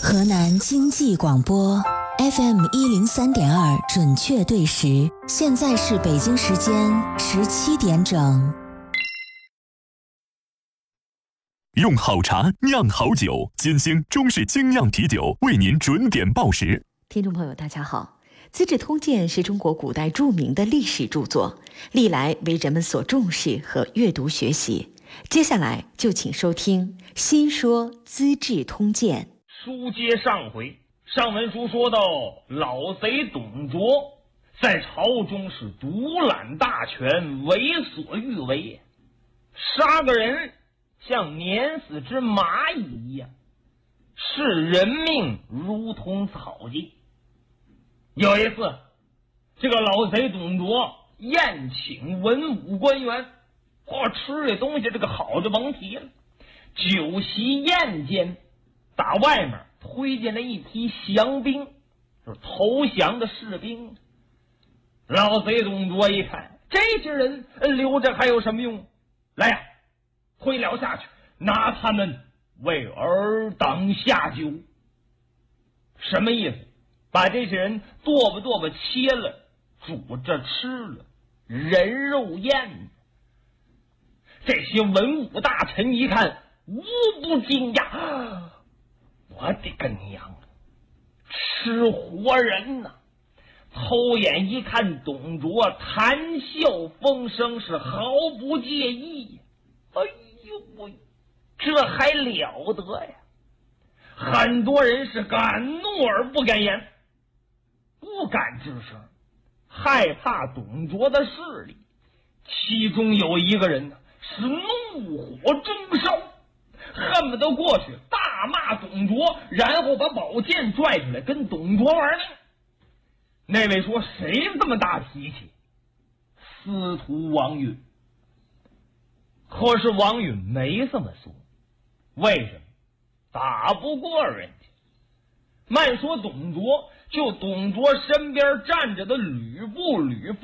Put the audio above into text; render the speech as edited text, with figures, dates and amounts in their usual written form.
河南经济广播 FM 103.2准确对时，现在是北京时间17点整。 用好茶酿好酒，金星中式精酿啤酒为您准点报时。 听众朋友大家好，《资治通鉴》是中国古代著名的历史著作，历来为人们所重视和阅读学习。接下来就请收听《新说资治通鉴》。 书接上回，上文书说到，老贼董卓在朝中是独揽大权，为所欲为，杀个人像碾死只蚂蚁一样，视人命如同草芥。有一次，这个老贼董卓宴请文武官员，吃的东西这个好就甭提了。酒席宴间，打外面推进了一批降兵，就是投降的士兵。老贼董卓一看，这些人留着还有什么用？来呀，推了下去，拿他们为尔等下酒。什么意思？把这些人剁吧切了，煮着吃了，人肉宴。这些文武大臣一看，无不惊讶，我的个娘，吃活人呐！偷眼一看董卓，谈笑风生，是毫不介意。哎呦喂，这还了得呀！很多人是敢怒而不敢言，不敢吱声，害怕董卓的势力。其中有一个人呢，是怒火中烧，恨不得过去大骂董卓，然后把宝剑拽出来跟董卓玩命。那位说，谁这么大脾气？司徒王允。可是王允没这么说，为什么？打不过人家。慢说董卓，就董卓身边站着的吕布